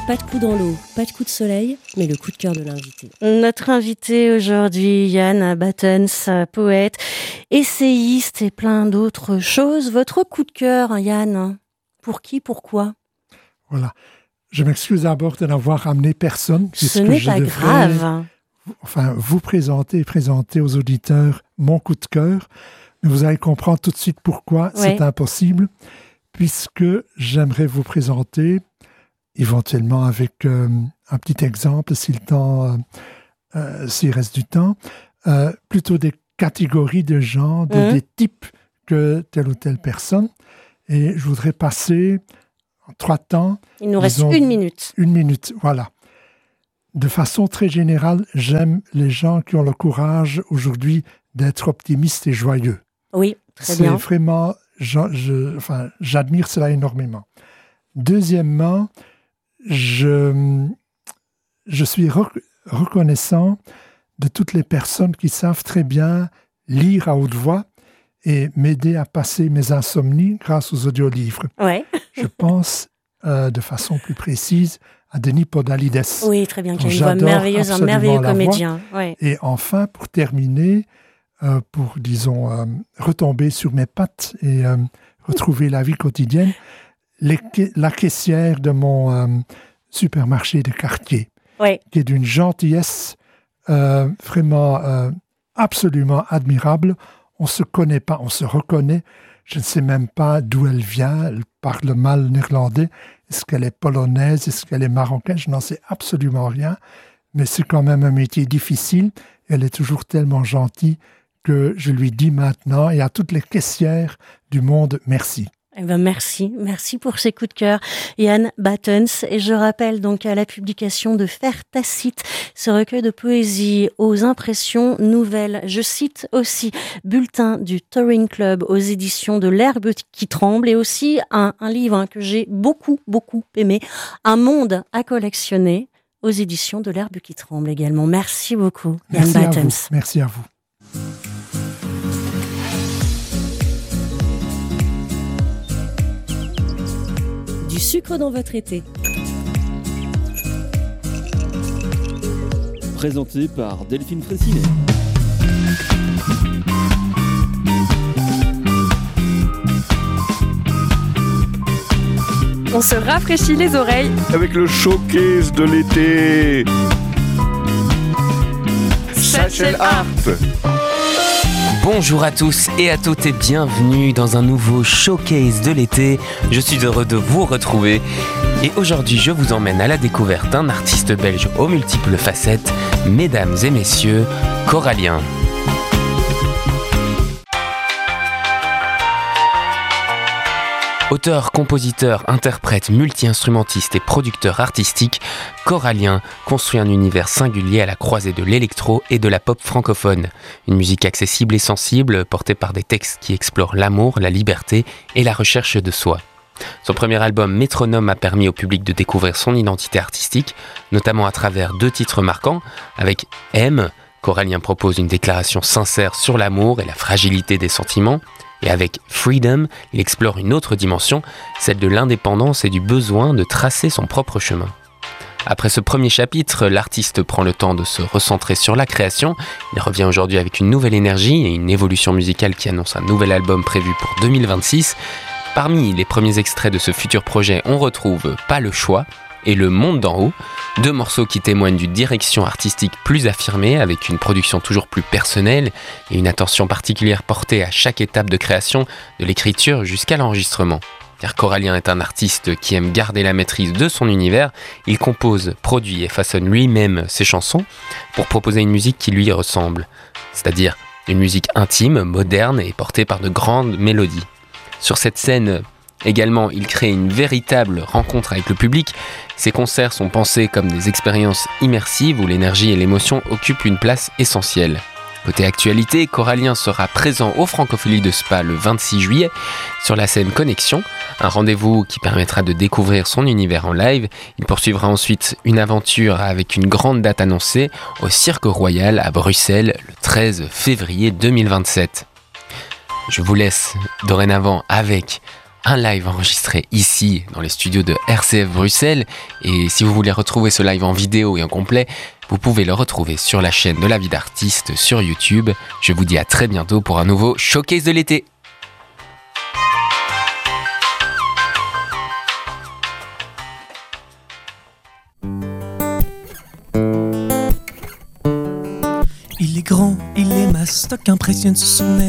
Pas de coup dans l'eau, pas de coup de soleil, mais le coup de cœur de l'invité. Notre invité aujourd'hui, Yann Battens, poète, essayiste et plein d'autres choses. Votre coup de cœur, Yann, pour qui, pourquoi ? Voilà. Je m'excuse d'abord de n'avoir amené personne. Ce n'est pas grave. Vous présenter aux auditeurs mon coup de cœur. Mais vous allez comprendre tout de suite pourquoi c'est impossible, puisque j'aimerais vous présenter, éventuellement avec un petit exemple, s'il reste du temps, plutôt des catégories de gens, des types que telle ou telle personne. Et je voudrais passer en 3 temps. Il nous reste 1 minute. 1 minute, voilà. De façon très générale, j'aime les gens qui ont le courage aujourd'hui d'être optimistes et joyeux. Oui, très bien. C'est vraiment, j'admire cela énormément. Deuxièmement, je suis reconnaissant de toutes les personnes qui savent très bien lire à haute voix et m'aider à passer mes insomnies grâce aux audiolivres. Ouais. Je pense de façon plus précise à Denis Podalides. Oui, très bien, qui a une voix merveilleuse, un merveilleux comédien. Ouais. Et enfin, pour terminer, pour, retomber sur mes pattes et retrouver la vie quotidienne, la caissière de mon supermarché de quartier, qui est d'une gentillesse vraiment absolument admirable. On ne se connaît pas, on se reconnaît. Je ne sais même pas d'où elle vient. Elle parle mal néerlandais. Est-ce qu'elle est polonaise? Est-ce qu'elle est marocaine? Je n'en sais absolument rien. Mais c'est quand même un métier difficile. Elle est toujours tellement gentille que je lui dis maintenant, et à toutes les caissières du monde, merci. Eh ben merci pour ces coups de cœur, Yann Battens. Et je rappelle donc à la publication de Faire Tacite, ce recueil de poésie aux impressions nouvelles. Je cite aussi Bulletin du Touring Club aux éditions de l'Herbe qui tremble, et aussi un livre que j'ai beaucoup aimé, Un monde à collectionner aux éditions de l'Herbe qui tremble également. Merci beaucoup, Yann Battens. Merci à vous. Du sucre dans votre été. Présenté par Delphine Fressinet. On se rafraîchit les oreilles avec le showcase de l'été. Satchel Art. Bonjour à tous et à toutes et bienvenue dans un nouveau showcase de l'été. Je suis heureux de vous retrouver et aujourd'hui je vous emmène à la découverte d'un artiste belge aux multiples facettes, mesdames et messieurs, Corallien. Auteur, compositeur, interprète, multi-instrumentiste et producteur artistique, Corallien construit un univers singulier à la croisée de l'électro et de la pop francophone. Une musique accessible et sensible, portée par des textes qui explorent l'amour, la liberté et la recherche de soi. Son premier album Métronome a permis au public de découvrir son identité artistique, notamment à travers 2 titres marquants. Avec M, Corallien propose une déclaration sincère sur l'amour et la fragilité des sentiments. Et avec Freedom, il explore une autre dimension, celle de l'indépendance et du besoin de tracer son propre chemin. Après ce premier chapitre, l'artiste prend le temps de se recentrer sur la création. Il revient aujourd'hui avec une nouvelle énergie et une évolution musicale qui annonce un nouvel album prévu pour 2026. Parmi les premiers extraits de ce futur projet, on retrouve Pas le choix et Le monde d'en haut, 2 morceaux qui témoignent d'une direction artistique plus affirmée, avec une production toujours plus personnelle et une attention particulière portée à chaque étape de création, de l'écriture jusqu'à l'enregistrement. Car Corallien est un artiste qui aime garder la maîtrise de son univers, il compose, produit et façonne lui-même ses chansons pour proposer une musique qui lui ressemble, c'est-à-dire une musique intime, moderne et portée par de grandes mélodies. Sur cette scène, également, il crée une véritable rencontre avec le public. Ses concerts sont pensés comme des expériences immersives où l'énergie et l'émotion occupent une place essentielle. Côté actualité, Corallien sera présent au Francophonie de Spa le 26 juillet sur la scène Connexion, un rendez-vous qui permettra de découvrir son univers en live. Il poursuivra ensuite une aventure avec une grande date annoncée au Cirque Royal à Bruxelles le 13 février 2027. Je vous laisse dorénavant avec un live enregistré ici dans les studios de RCF Bruxelles. Et si vous voulez retrouver ce live en vidéo et en complet, vous pouvez le retrouver sur la chaîne de La Vie d'Artiste sur YouTube. Je vous dis à très bientôt pour un nouveau Showcase de l'été. Il est grand, il est mastoc, impressionne sous son air.